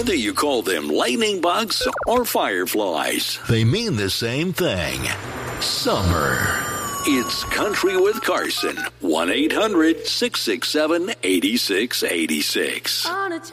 Whether you call them lightning bugs or fireflies, they mean the same thing. Summer. It's Country with Carson. 1-800-667-8686.